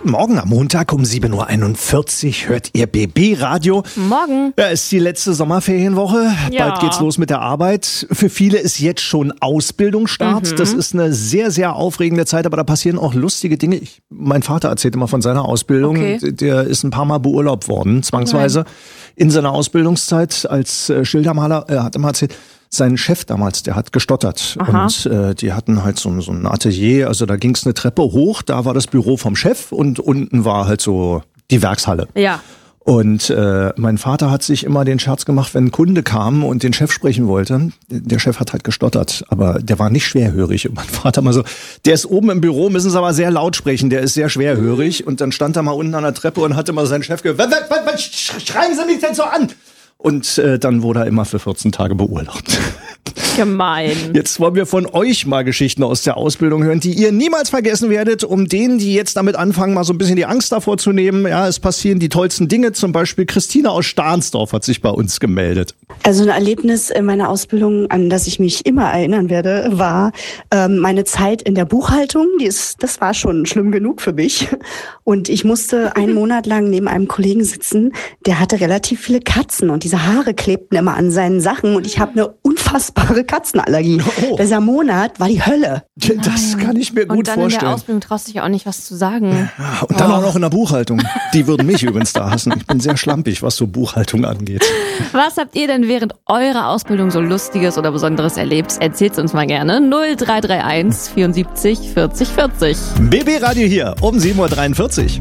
Guten Morgen am Montag um 7.41 Uhr hört ihr BB Radio. Morgen. Ja, ist die letzte Sommerferienwoche. Ja. Bald geht's los mit der Arbeit. Für viele ist jetzt schon Ausbildungsstart. Das ist eine sehr, sehr aufregende Zeit, aber da passieren auch lustige Dinge. Mein Vater erzählt immer von seiner Ausbildung. Okay. Der ist ein paar Mal beurlaubt worden, zwangsweise. In seiner Ausbildungszeit als Schildermaler. Er hat immer erzählt, sein Chef damals, der hat gestottert. Aha. Und die hatten halt so ein Atelier, also da ging's eine Treppe hoch, da war das Büro vom Chef und unten war halt so die Werkshalle. Ja. Und mein Vater hat sich immer den Scherz gemacht, wenn ein Kunde kam und den Chef sprechen wollte. Der Chef hat halt gestottert, aber der war nicht schwerhörig. Und mein Vater mal so, der ist oben im Büro, müssen Sie aber sehr laut sprechen, der ist sehr schwerhörig. Und dann stand er mal unten an der Treppe und hatte mal seinen Chef gesagt, was schreien Sie mich denn so an? Und dann wurde er immer für 14 Tage beurlaubt. Gemein. Jetzt wollen wir von euch mal Geschichten aus der Ausbildung hören, die ihr niemals vergessen werdet, um denen, die jetzt damit anfangen, mal so ein bisschen die Angst davor zu nehmen. Ja, es passieren die tollsten Dinge. Zum Beispiel Christina aus Stahnsdorf hat sich bei uns gemeldet. Also ein Erlebnis in meiner Ausbildung, an das ich mich immer erinnern werde, war meine Zeit in der Buchhaltung. Das war schon schlimm genug für mich. Und ich musste einen Monat lang neben einem Kollegen sitzen, der hatte relativ viele Katzen und diese Haare klebten immer an seinen Sachen und ich habe eine unfassbare Katzenallergie. Oh. Dieser Monat war die Hölle. Das kann ich mir Und gut dann in der vorstellen. Ausbildung traust du dich auch nicht, was zu sagen. Ja, und dann auch noch in der Buchhaltung. Die würden mich übrigens da hassen. Ich bin sehr schlampig, was so Buchhaltung angeht. Was habt ihr denn während eurer Ausbildung so Lustiges oder Besonderes erlebt? Erzählt's uns mal gerne. 0331 74 40 40. BB Radio hier um 7.43 Uhr.